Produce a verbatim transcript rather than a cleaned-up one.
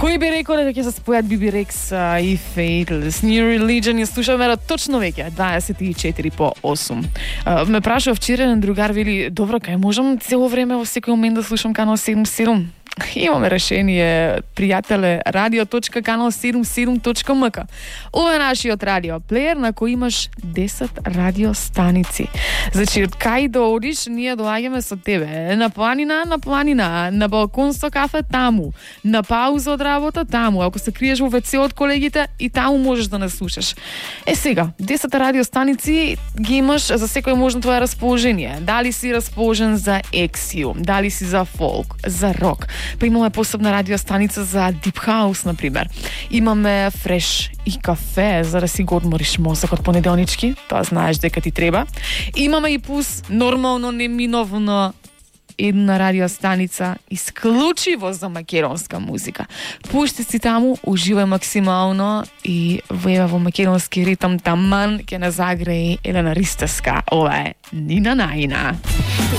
Кој би рекол дека ќе се спојат Би Би Рекс и Faithless? New Religion ја слушаме точно веќе дваесет и четири по осум. Ме прашува вчера на другар, вели, добро, кај можам цело време во секој момент да слушам Канал седум седум? Имаме решение, пријателе, радио точка канал седум седум точка ем ка. Ова е нашиот радио плеер на кој имаш десет радио станици. Значи, од кај да одиш, ние доаѓаме со тебе. На планина, на планина, на балкон со кафе таму, на пауза од работа таму, ако се криеш во вец од колегите и таму можеш да не слушаш. Е сега, десет радио станици ги имаш за секој можно твое расположение. Дали си расположен за ексио, дали си за фолк, за рок. Па имаме посебна радиостаница за Deep House, например. Имаме фреш и кафе, за да си го одмориш мозокот понеделнички, тоа знаеш дека ти треба. Имаме и пус, нормално, неминовно, една радиостаница исклучиво за македонска музика. Пушти си таму, уживај максимално и во во македонски ритам таман ќе не загрее Елена Ристевска. Ова е Нина Наина.